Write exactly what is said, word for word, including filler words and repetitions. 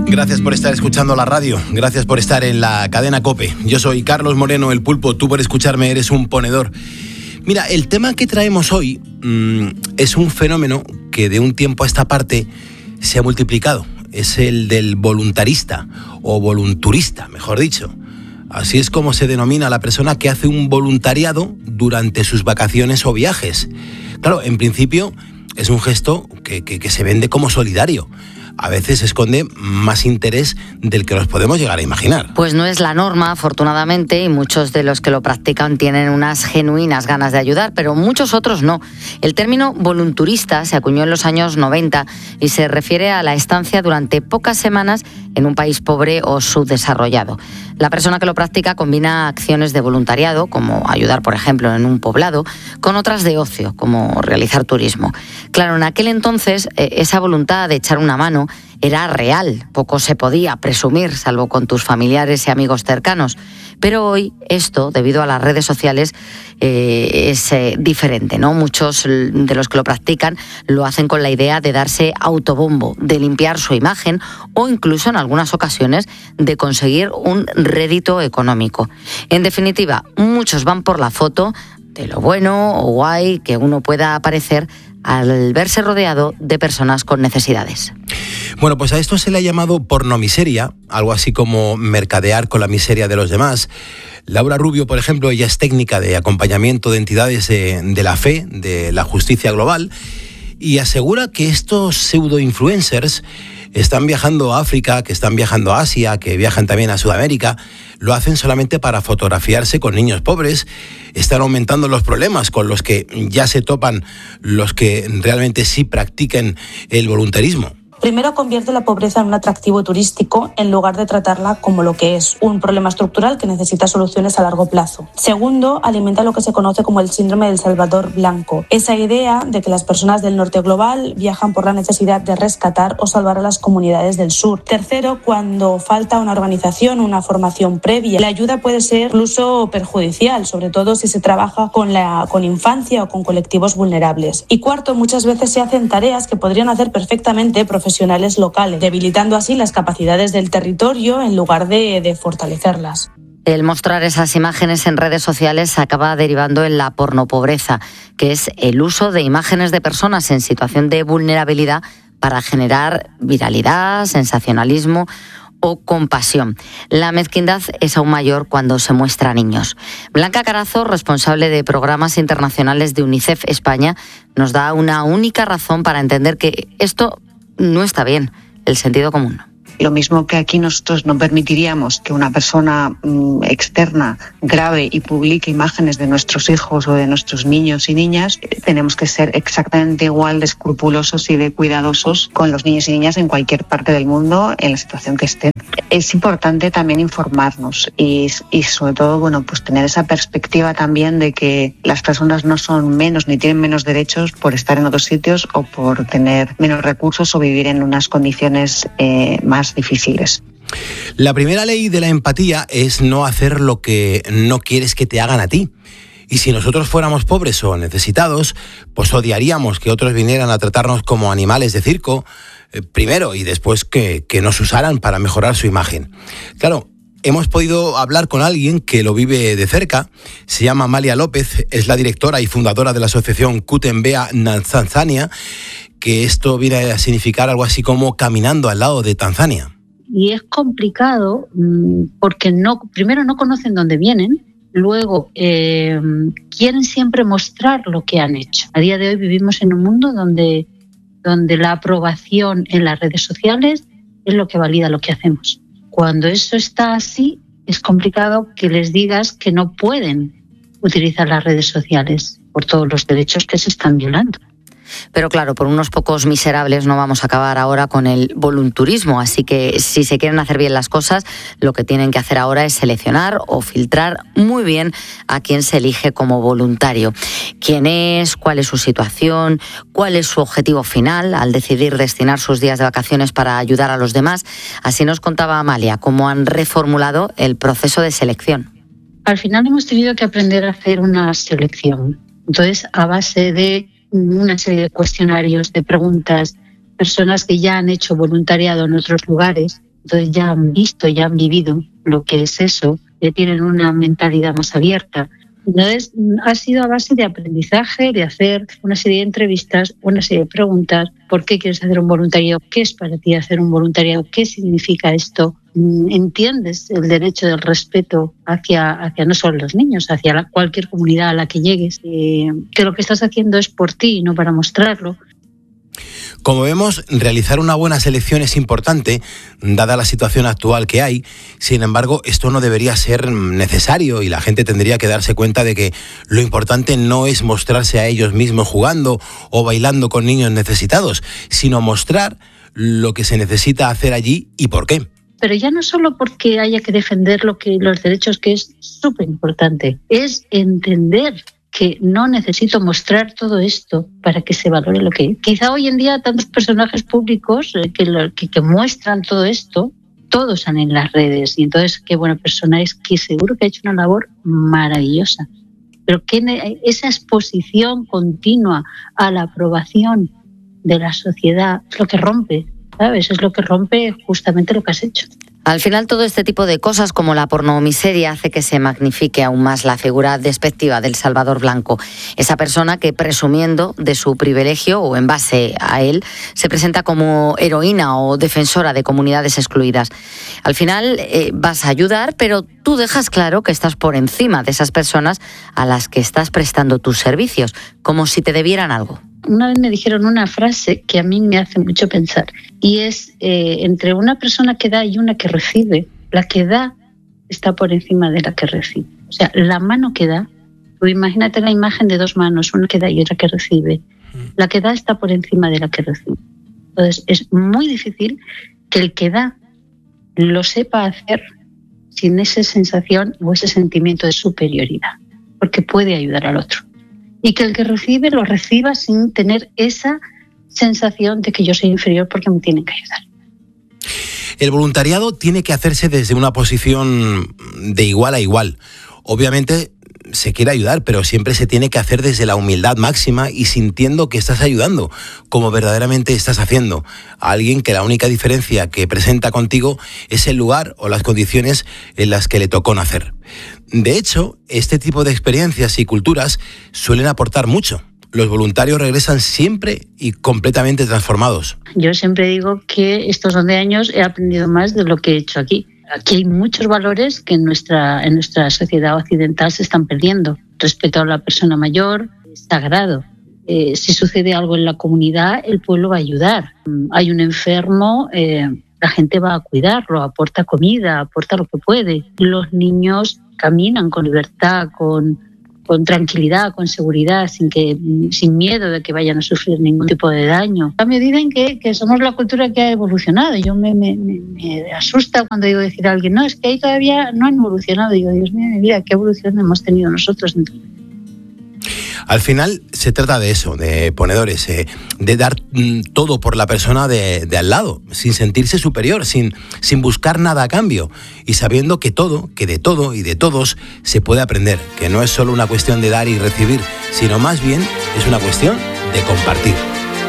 Gracias por estar escuchando la radio, gracias por estar en la cadena COPE. Yo soy Carlos Moreno, el Pulpo, tú por escucharme eres un ponedor. Mira, el tema que traemos hoy mmm, es un fenómeno que de un tiempo a esta parte se ha multiplicado. Es el del voluntarista, o volunturista, mejor dicho. Así es como se denomina a la persona que hace un voluntariado durante sus vacaciones o viajes. Claro, en principio es un gesto que, que, que se vende como solidario. A veces esconde más interés del que nos podemos llegar a imaginar. Pues no es la norma, afortunadamente, y muchos de los que lo practican tienen unas genuinas ganas de ayudar, pero muchos otros no. El término volunturista se acuñó en los años noventa y se refiere a la estancia durante pocas semanas en un país pobre o subdesarrollado. La persona que lo practica combina acciones de voluntariado, como ayudar, por ejemplo, en un poblado, con otras de ocio, como realizar turismo. Claro, en aquel entonces, eh, esa voluntad de echar una mano era real, poco se podía presumir, salvo con tus familiares y amigos cercanos. Pero hoy esto, debido a las redes sociales, eh, es eh, diferente, ¿no? Muchos de los que lo practican lo hacen con la idea de darse autobombo, de limpiar su imagen o incluso en algunas ocasiones de conseguir un rédito económico. En definitiva, muchos van por la foto de lo bueno o guay que uno pueda aparecer al verse rodeado de personas con necesidades. Bueno, pues a esto se le ha llamado pornomiseria, algo así como mercadear con la miseria de los demás. Laura Rubio, por ejemplo, ella es técnica de acompañamiento de entidades de, de la fe, de la justicia global, y asegura que estos pseudo-influencers están viajando a África, que están viajando a Asia, que viajan también a Sudamérica, lo hacen solamente para fotografiarse con niños pobres. Están aumentando los problemas con los que ya se topan los que realmente sí practiquen el voluntarismo. Primero, convierte la pobreza en un atractivo turístico en lugar de tratarla como lo que es, un problema estructural que necesita soluciones a largo plazo. Segundo, alimenta lo que se conoce como el síndrome del Salvador Blanco, esa idea de que las personas del norte global viajan por la necesidad de rescatar o salvar a las comunidades del sur. Tercero, cuando falta una organización, una formación previa, la ayuda puede ser incluso perjudicial, sobre todo si se trabaja con la con infancia o con colectivos vulnerables. Y cuarto, muchas veces se hacen tareas que podrían hacer perfectamente profesionales profesionales locales, debilitando así las capacidades del territorio en lugar de, de fortalecerlas. El mostrar esas imágenes en redes sociales acaba derivando en la pornopobreza, que es el uso de imágenes de personas en situación de vulnerabilidad para generar viralidad, sensacionalismo o compasión. La mezquindad es aún mayor cuando se muestra a niños. Blanca Carazo, responsable de programas internacionales de UNICEF España, nos da una única razón para entender que esto no está bien, el sentido común. Lo mismo que aquí nosotros no permitiríamos que una persona mmm, externa grabe y publique imágenes de nuestros hijos o de nuestros niños y niñas, tenemos que ser exactamente igual de escrupulosos y de cuidadosos con los niños y niñas en cualquier parte del mundo, en la situación que estén. Es importante también informarnos y, y sobre todo, bueno, pues tener esa perspectiva también de que las personas no son menos ni tienen menos derechos por estar en otros sitios o por tener menos recursos o vivir en unas condiciones eh, más difíciles. La primera ley de la empatía es no hacer lo que no quieres que te hagan a ti. Y si nosotros fuéramos pobres o necesitados, pues odiaríamos que otros vinieran a tratarnos como animales de circo, eh, primero, y después que, que nos usaran para mejorar su imagen. Claro, hemos podido hablar con alguien que lo vive de cerca. Se llama Amalia López, es la directora y fundadora de la asociación Kutembea Tanzania, que esto viene a significar algo así como caminando al lado de Tanzania. Y es complicado porque no, primero no conocen dónde vienen, luego eh, quieren siempre mostrar lo que han hecho. A día de hoy vivimos en un mundo donde, donde la aprobación en las redes sociales es lo que valida lo que hacemos. Cuando eso está así, es complicado que les digas que no pueden utilizar las redes sociales por todos los derechos que se están violando. Pero claro, por unos pocos miserables no vamos a acabar ahora con el volunturismo, así que si se quieren hacer bien las cosas, lo que tienen que hacer ahora es seleccionar o filtrar muy bien a quién se elige como voluntario. Quién es, cuál es su situación, cuál es su objetivo final al decidir destinar sus días de vacaciones para ayudar a los demás. Así nos contaba Amalia cómo han reformulado el proceso de selección. Al final hemos tenido que aprender a hacer una selección. Entonces, a base de una serie de cuestionarios, de preguntas, personas que ya han hecho voluntariado en otros lugares entonces ya han visto, ya han vivido lo que es eso, ya tienen una mentalidad más abierta. Entonces, ha sido a base de aprendizaje, de hacer una serie de entrevistas, una serie de preguntas. ¿Por qué quieres hacer un voluntariado? ¿Qué es para ti hacer un voluntariado? ¿Qué significa esto? ¿Entiendes el derecho del respeto hacia, hacia no solo los niños, hacia la, cualquier comunidad a la que llegues? Eh, que lo que estás haciendo es por ti, no para mostrarlo. Como vemos, realizar una buena selección es importante, dada la situación actual que hay. Sin embargo, esto no debería ser necesario y la gente tendría que darse cuenta de que lo importante no es mostrarse a ellos mismos jugando o bailando con niños necesitados, sino mostrar lo que se necesita hacer allí y por qué. Pero ya no solo porque haya que defender lo que, los derechos, que es súper importante, es entender que no necesito mostrar todo esto para que se valore lo que... Quizá hoy en día tantos personajes públicos que, lo, que, que muestran todo esto, todos están en las redes. Y entonces, qué buena persona es, que seguro que ha hecho una labor maravillosa. Pero que esa exposición continua a la aprobación de la sociedad es lo que rompe, ¿sabes? Es lo que rompe justamente lo que has hecho. Al final, todo este tipo de cosas como la pornomiseria hace que se magnifique aún más la figura despectiva del Salvador Blanco. Esa persona que, presumiendo de su privilegio o en base a él, se presenta como heroína o defensora de comunidades excluidas. Al final eh, vas a ayudar, pero tú dejas claro que estás por encima de esas personas a las que estás prestando tus servicios, como si te debieran algo. Una vez me dijeron una frase que a mí me hace mucho pensar, y es eh, entre una persona que da y una que recibe, la que da está por encima de la que recibe. O sea, la mano que da, tú imagínate la imagen de dos manos, una que da y otra que recibe. La que da está por encima de la que recibe. Entonces, es muy difícil que el que da lo sepa hacer sin esa sensación o ese sentimiento de superioridad, porque puede ayudar al otro. Y que el que recibe lo reciba sin tener esa sensación de que yo soy inferior porque me tienen que ayudar. El voluntariado tiene que hacerse desde una posición de igual a igual. Obviamente se quiere ayudar, pero siempre se tiene que hacer desde la humildad máxima y sintiendo que estás ayudando, como verdaderamente estás haciendo a alguien que la única diferencia que presenta contigo es el lugar o las condiciones en las que le tocó nacer. De hecho, este tipo de experiencias y culturas suelen aportar mucho. Los voluntarios regresan siempre y completamente transformados. Yo siempre digo que estos once años he aprendido más de lo que he hecho aquí. Aquí hay muchos valores que en nuestra, en nuestra sociedad occidental se están perdiendo. Respeto a la persona mayor es sagrado. Eh, si sucede algo en la comunidad, el pueblo va a ayudar. Hay un enfermo, eh, la gente va a cuidarlo, aporta comida, aporta lo que puede. Los niños caminan con libertad, con, con tranquilidad, con seguridad, sin que sin miedo de que vayan a sufrir ningún tipo de daño. Me dicen que, que somos la cultura que ha evolucionado. Yo me, me, me asusta cuando digo decir a alguien, no, es que ahí todavía no han evolucionado. Digo, Dios mío, mi vida, ¿qué evolución hemos tenido nosotros? Al final se trata de eso, de ponedores, eh, de dar mm, todo por la persona de, de al lado, sin sentirse superior, sin, sin buscar nada a cambio y sabiendo que todo, que de todo y de todos se puede aprender, que no es solo una cuestión de dar y recibir, sino más bien es una cuestión de compartir.